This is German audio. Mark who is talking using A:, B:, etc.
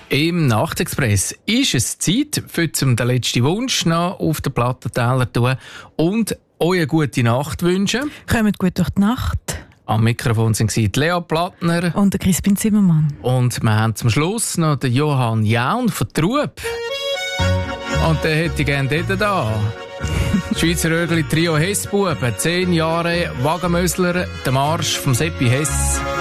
A: Im Nachtexpress ist es Zeit, für den letzten Wunsch noch auf den Plattenteller zu tun und euch eine gute Nacht wünschen.
B: Kommt gut durch die Nacht.
A: Am Mikrofon sind Lea Plattner
B: und der Crispin Zimmermann.
A: Und wir haben zum Schluss noch den Johann Jaun von Trub. Und den hätte ich gerne dort da. Schweizer Rögli Trio Hessbuben, 10 Jahre Wagenmösler, der Marsch vom Seppi Hess.